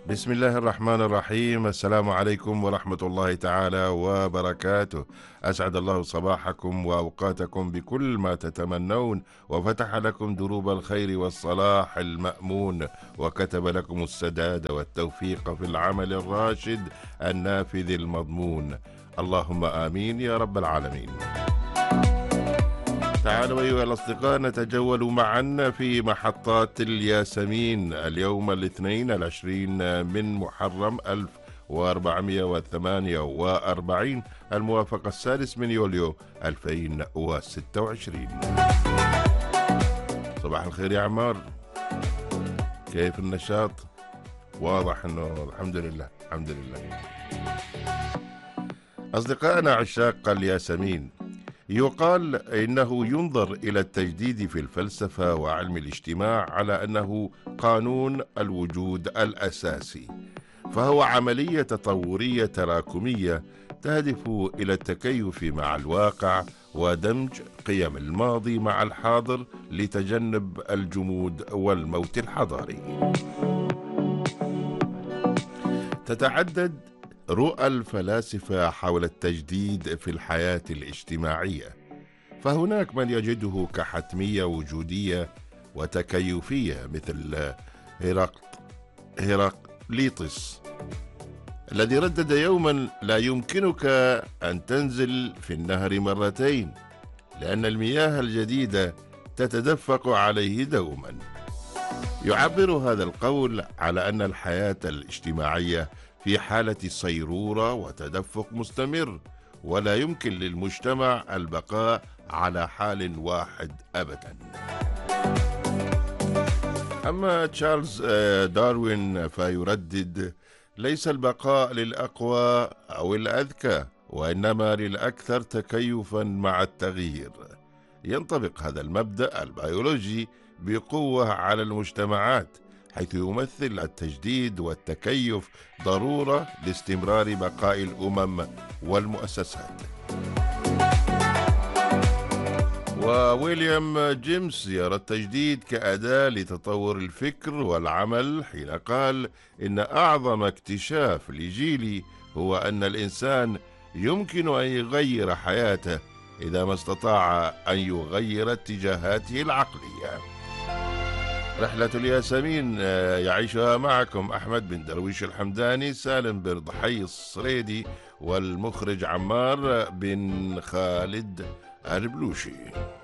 بسم الله الرحمن الرحيم. السلام عليكم ورحمة الله تعالى وبركاته. أسعد الله صباحكم وأوقاتكم بكل ما تتمنون، وفتح لكم دروب الخير والصلاح المأمون، وكتب لكم السداد والتوفيق في العمل الراشد النافذ المضمون. اللهم آمين يا رب العالمين. تعالوا أيها الأصدقاء نتجول معا في محطات الياسمين اليوم الاثنين 20 من محرم 1448 الموافق 6 من يوليو 2026. صباح الخير يا عمار، كيف النشاط؟ واضح أنه الحمد لله الحمد لله. أصدقائنا عشاق الياسمين، يقال إنه ينظر إلى التجديد في الفلسفة وعلم الاجتماع على أنه قانون الوجود الأساسي، فهو عملية تطورية تراكمية تهدف إلى التكيف مع الواقع ودمج قيم الماضي مع الحاضر لتجنب الجمود والموت الحضاري. تتعدد رؤى الفلاسفة حول التجديد في الحياة الاجتماعية، فهناك من يجده كحتمية وجودية وتكيفية مثل هيراقليطس الذي ردد يوما: لا يمكنك أن تنزل في النهر مرتين لأن المياه الجديدة تتدفق عليه دوما. يعبر هذا القول على أن الحياة الاجتماعية في حالة صيرورة وتدفق مستمر، ولا يمكن للمجتمع البقاء على حال واحد أبدا. أما تشارلز داروين فيردد: ليس البقاء للأقوى أو الأذكى، وإنما للأكثر تكيفا مع التغيير. ينطبق هذا المبدأ البيولوجي بقوة على المجتمعات، حيث يمثل التجديد والتكيف ضرورة لاستمرار بقاء الأمم والمؤسسات. وويليام جيمس يرى التجديد كأداة لتطور الفكر والعمل، حين قال: إن أعظم اكتشاف لجيلي هو أن الإنسان يمكن أن يغير حياته إذا ما استطاع أن يغير اتجاهاته العقلية. رحلة الياسمين يعيشها معكم أحمد بن درويش الحمداني، سالم بن ضحي الصريدي، والمخرج عمار بن خالد البلوشي.